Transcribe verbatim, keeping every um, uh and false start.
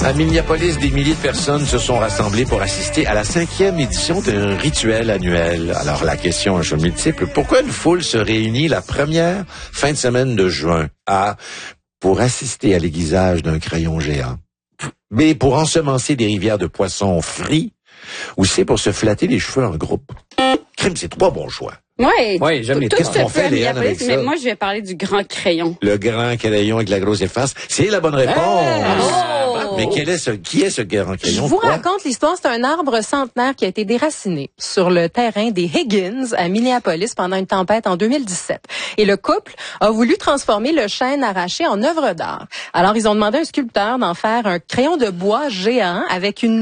À Minneapolis, des milliers de personnes se sont rassemblées pour assister à la cinquième édition d'un rituel annuel. Alors, la question est multiple. Pourquoi une foule se réunit la première fin de semaine de juin? A. Pour assister à l'aiguisage d'un crayon géant. B. Pour ensemencer des rivières de poissons frits. Ou C. Pour se flatter les cheveux en groupe. Crime, c'est trois bons choix. Oui, ouais, jamais. tout Qu'est-ce se qu'on fait fait, à Léane, avec Minneapolis, mais ça? moi, je vais parler du grand crayon. Le grand crayon avec la grosse efface. C'est la bonne réponse. Oh! Mais quel est ce, qui est ce grand crayon? Je vous Quoi? raconte l'histoire. C'est un arbre centenaire qui a été déraciné sur le terrain des Higgins à Minneapolis pendant une tempête en deux mille dix-sept. Et le couple a voulu transformer le chêne arraché en œuvre d'art. Alors, ils ont demandé à un sculpteur d'en faire un crayon de bois géant avec une